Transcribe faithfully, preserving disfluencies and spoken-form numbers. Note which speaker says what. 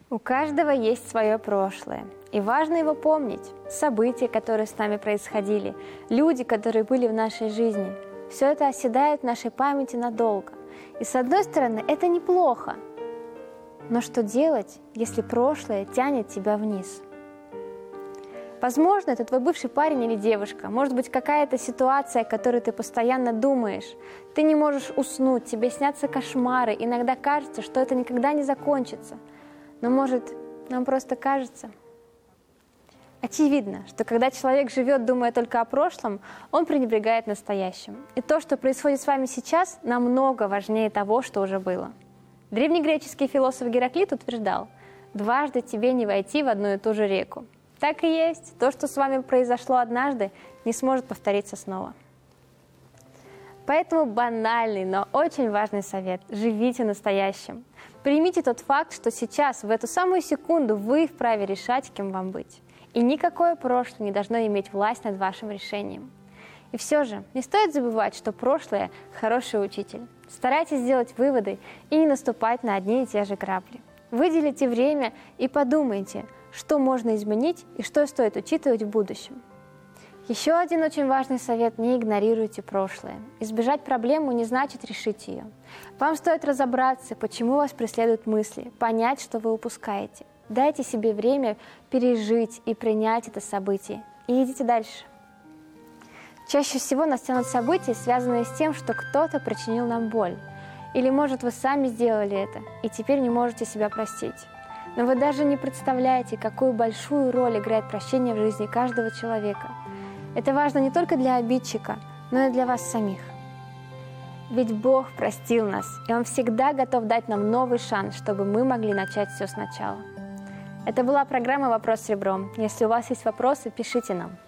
Speaker 1: У каждого есть свое прошлое, и важно его помнить. События, которые с нами происходили, люди, которые были в нашей жизни. Все это оседает в нашей памяти надолго. И с одной стороны, это неплохо. Но что делать, если прошлое тянет тебя вниз? Возможно, это твой бывший парень или девушка. Может быть, какая-то ситуация, о которой ты постоянно думаешь. Ты не можешь уснуть, тебе снятся кошмары. Иногда кажется, что это никогда не закончится. Но, может, нам просто кажется. Очевидно, что когда человек живет, думая только о прошлом, он пренебрегает настоящим. И то, что происходит с вами сейчас, намного важнее того, что уже было. Древнегреческий философ Гераклит утверждал: «Дважды тебе не войти в одну и ту же реку». Так и есть. То, что с вами произошло однажды, не сможет повториться снова. Поэтому банальный, но очень важный совет – живите настоящим. Примите тот факт, что сейчас, в эту самую секунду, вы вправе решать, кем вам быть. И никакое прошлое не должно иметь власть над вашим решением. И все же, не стоит забывать, что прошлое – хороший учитель. Старайтесь сделать выводы и не наступать на одни и те же грабли. Выделите время и подумайте, что можно изменить и что стоит учитывать в будущем. Еще один очень важный совет – не игнорируйте прошлое. Избежать проблему не значит решить ее. Вам стоит разобраться, почему вас преследуют мысли, понять, что вы упускаете. Дайте себе время пережить и принять это событие. И идите дальше. Чаще всего нас тянут события, связанные с тем, что кто-то причинил нам боль. Или, может, вы сами сделали это, и теперь не можете себя простить. Но вы даже не представляете, какую большую роль играет прощение в жизни каждого человека. Это важно не только для обидчика, но и для вас самих. Ведь Бог простил нас, и Он всегда готов дать нам новый шанс, чтобы мы могли начать все сначала. Это была программа «Вопрос с ребром». Если у вас есть вопросы, пишите нам.